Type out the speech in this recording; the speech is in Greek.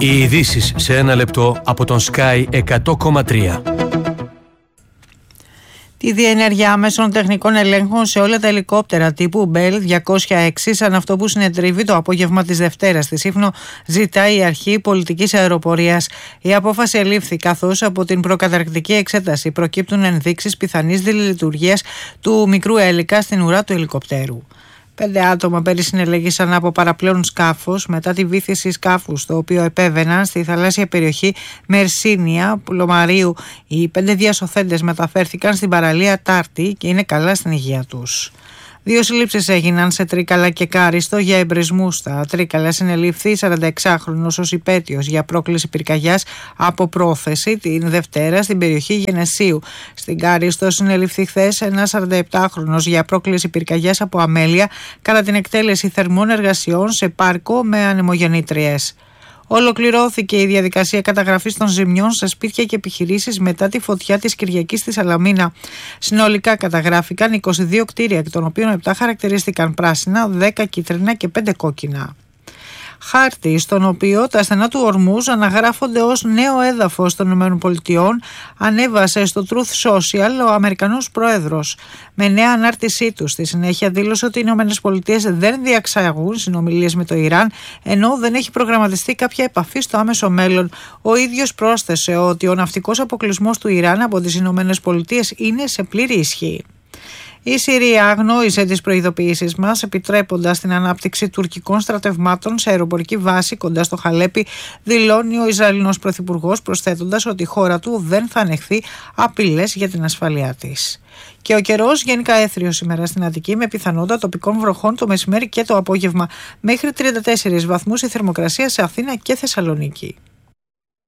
Οι ειδήσεις σε ένα λεπτό από τον Sky 100,3. Τη διενέργεια άμεσων τεχνικών ελέγχων σε όλα τα ελικόπτερα τύπου Bell 206, σαν αυτό που συνετρίβει το απόγευμα της Δευτέρας στη Σύφνο, ζητάει η Αρχή Πολιτικής Αεροπορίας. Η απόφαση ελήφθη καθώς από την προκαταρκτική εξέταση προκύπτουν ενδείξεις πιθανής διλειτουργίας του μικρού έλικα στην ουρά του ελικοπτέρου. 5 άτομα περισυνελέγησαν από παραπλέον σκάφος μετά τη βύθιση σκάφους, το οποίο επέβαιναν στη θαλάσσια περιοχή Μερσίνια Πουλομαρίου. Οι 5 διασωθέντες μεταφέρθηκαν στην παραλία Τάρτη και είναι καλά στην υγεία τους. 2 συλλήψεις έγιναν σε Τρίκαλα και Κάριστο για εμπρισμούς. Στα Τρίκαλα συνελήφθη 46χρονος ως υπέτειος για πρόκληση πυρκαγιάς από πρόθεση την Δευτέρα στην περιοχή Γενεσίου. Στην Κάριστο συνελήφθη χθες ένας 47χρονος για πρόκληση πυρκαγιάς από αμέλεια κατά την εκτέλεση θερμών εργασιών σε πάρκο με ανεμογεννήτριες. Ολοκληρώθηκε η διαδικασία καταγραφής των ζημιών σε σπίτια και επιχειρήσεις μετά τη φωτιά της Κυριακής στη Σαλαμίνα. Συνολικά καταγράφηκαν 22 κτίρια, εκ των οποίων 7 χαρακτηρίστηκαν πράσινα, 10 κίτρινα και 5 κόκκινα. Χάρτη στον οποίο τα στενά του Ορμούζ αναγράφονται ως νέο έδαφος των ΗΠΑ, ανέβασε στο Truth Social ο Αμερικανός Πρόεδρος. Με νέα ανάρτησή του στη συνέχεια δήλωσε ότι οι ΗΠΑ δεν διαξάγουν συνομιλίες με το Ιράν, ενώ δεν έχει προγραμματιστεί κάποια επαφή στο άμεσο μέλλον. Ο ίδιος πρόσθεσε ότι ο ναυτικός αποκλεισμός του Ιράν από τις ΗΠΑ είναι σε πλήρη ισχύ. Η Συρία αγνόησε τις προειδοποιήσεις μας, επιτρέποντας την ανάπτυξη τουρκικών στρατευμάτων σε αεροπορική βάση κοντά στο Χαλέπι, δηλώνει ο Ισραηλινός Πρωθυπουργός, προσθέτοντας ότι η χώρα του δεν θα ανεχθεί απειλές για την ασφαλειά της. Και ο καιρός γενικά έθριος σήμερα στην Αττική, με πιθανότητα τοπικών βροχών το μεσημέρι και το απόγευμα. Μέχρι 34 βαθμούς η θερμοκρασία σε Αθήνα και Θεσσαλονίκη.